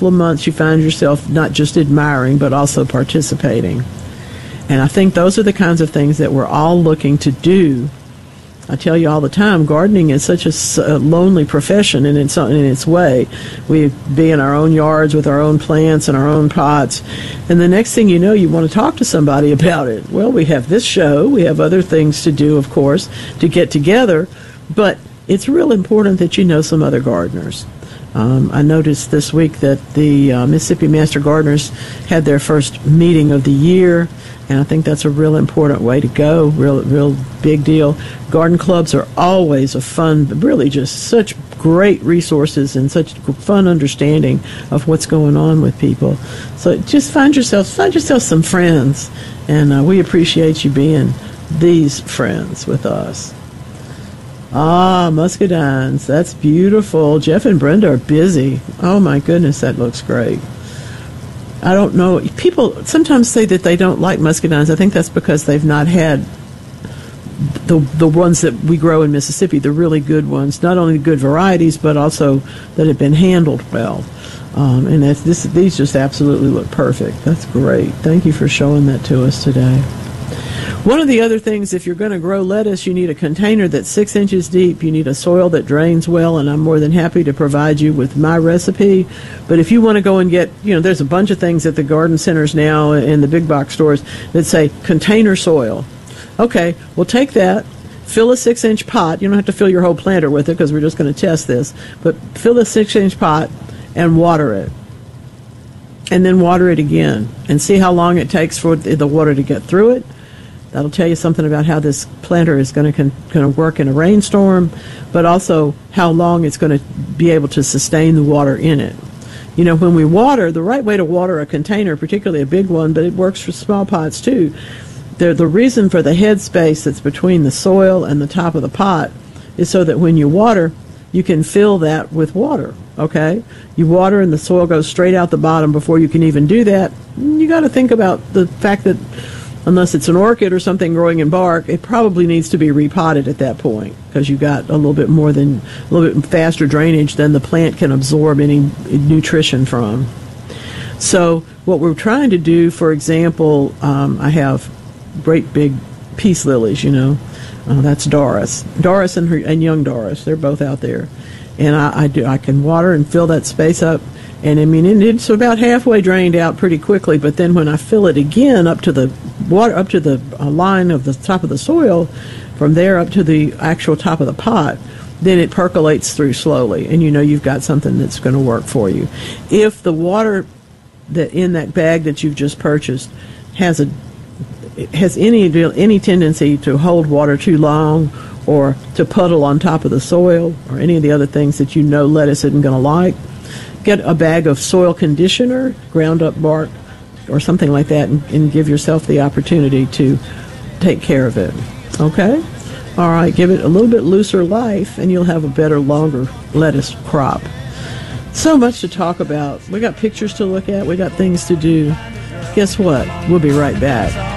couple of months, you find yourself not just admiring, but also participating. And I think those are the kinds of things that we're all looking to do. I tell you all the time, gardening is such a lonely profession in its way. We be in our own yards with our own plants and our own pots. And the next thing you know, you want to talk to somebody about it. Well, we have this show. We have other things to do, of course, to get together. But it's real important that you know some other gardeners. I noticed this week that the Mississippi Master Gardeners had their first meeting of the year, and I think that's a real important way to go, real big deal. Garden clubs are always a fun, really just such great resources and such fun understanding of what's going on with people. So just find yourself some friends, and we appreciate you being these friends with us. Ah, muscadines. That's beautiful. Jeff and Brenda are busy. Oh, my goodness, that looks great. I don't know. People sometimes say that they don't like muscadines. I think that's because they've not had the ones that we grow in Mississippi, the really good ones, not only good varieties, but also that have been handled well. And these just absolutely look perfect. That's great. Thank you for showing that to us today. One of the other things, if you're going to grow lettuce, you need a container that's 6 inches deep. You need a soil that drains well, and I'm more than happy to provide you with my recipe. But if you want to go and get, there's a bunch of things at the garden centers now in the big box stores that say container soil. Okay, well, take that, fill a 6-inch pot. You don't have to fill your whole planter with it because we're just going to test this. But fill a 6-inch pot and water it. And then water it again and see how long it takes for the water to get through it. That'll tell you something about how this planter is going to work in a rainstorm, but also how long it's going to be able to sustain the water in it. When we water, the right way to water a container, particularly a big one, but it works for small pots too, the reason for the head space that's between the soil and the top of the pot is so that when you water, you can fill that with water, okay? You water and the soil goes straight out the bottom before you can even do that. You got to think about the fact that unless it's an orchid or something growing in bark, it probably needs to be repotted at that point because you've got a little bit faster drainage than the plant can absorb any nutrition from. So what we're trying to do, for example, I have great big peace lilies, that's Doris. Doris and young Doris, they're both out there. And I can water and fill that space up. And it's about halfway drained out pretty quickly. But then when I fill it again up to the line of the top of the soil, from there up to the actual top of the pot, then it percolates through slowly, and you've got something that's going to work for you. If the water that in that bag that you've just purchased has any tendency to hold water too long, or to puddle on top of the soil, or any of the other things that lettuce isn't going to like, get a bag of soil conditioner, ground up bark, or something like that, and give yourself the opportunity to take care of it. Okay? All right, give it a little bit looser life, and you'll have a better, longer lettuce crop. So much to talk about. We got pictures to look at. We got things to do. Guess what? We'll be right back.